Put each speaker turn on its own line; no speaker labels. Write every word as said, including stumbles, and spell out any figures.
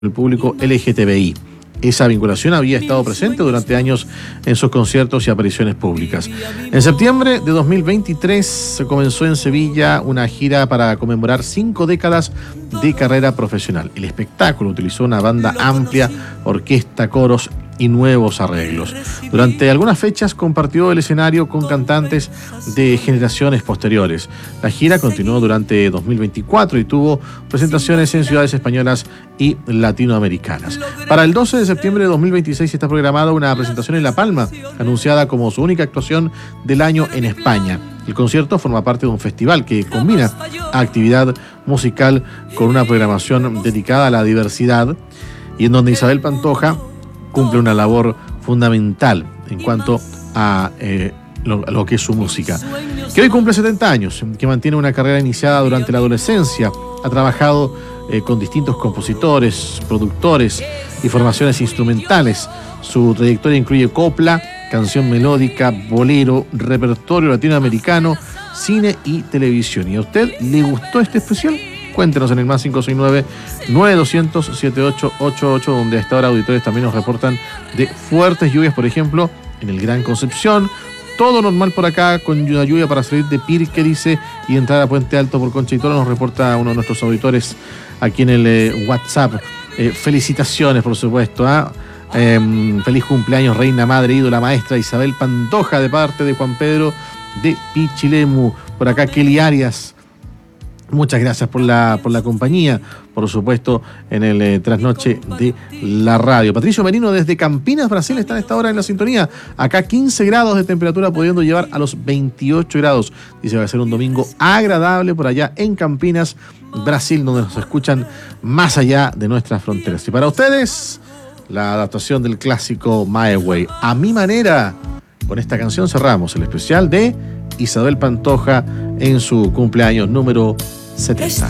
el público L G T B I. Esa vinculación había estado presente durante años en sus conciertos y apariciones públicas. En septiembre de dos mil veintitrés se comenzó en Sevilla una gira para conmemorar cinco décadas de carrera profesional. El espectáculo utilizó una banda amplia, orquesta, coros y nuevos arreglos. Durante algunas fechas compartió el escenario con cantantes de generaciones posteriores. La gira continuó durante dos mil veinticuatro y tuvo presentaciones en ciudades españolas y latinoamericanas. Para el doce de septiembre de dos mil veintiséis está programada una presentación en La Palma, anunciada como su única actuación del año en España. El concierto forma parte de un festival que combina actividad musical con una programación dedicada a la diversidad y en donde Isabel Pantoja cumple una labor fundamental en cuanto a eh, lo, lo que es su música. Que hoy cumple setenta años, que mantiene una carrera iniciada durante la adolescencia. Ha trabajado eh, con distintos compositores, productores y formaciones instrumentales. Su trayectoria incluye copla, canción melódica, bolero, repertorio latinoamericano, cine y televisión. ¿Y a usted le gustó este especial? Cuéntenos en el más cinco seis nueve, nueve dos cero cero, siete ocho ocho ocho, donde a esta hora auditores también nos reportan de fuertes lluvias, por ejemplo, en el Gran Concepción. Todo normal por acá, con una lluvia para salir de Pirque, dice, y entrar a Puente Alto por Concha y Toro, nos reporta uno de nuestros auditores aquí en el eh, WhatsApp. Eh, felicitaciones, por supuesto, ¿ah? Eh, feliz cumpleaños, reina madre, ídola maestra Isabel Pantoja, de parte de Juan Pedro de Pichilemu. Por acá, Kelly Arias. Muchas gracias por la, por la compañía, por supuesto, en el eh, trasnoche de la radio. Patricio Merino desde Campinas, Brasil, está a esta hora en la sintonía. Acá quince grados de temperatura, pudiendo llevar a los veintiocho grados. Dice que va a ser un domingo agradable por allá en Campinas, Brasil, donde nos escuchan más allá de nuestras fronteras. Y para ustedes, la adaptación del clásico My Way. A mi manera, con esta canción cerramos el especial de Isabel Pantoja en su cumpleaños número setenta.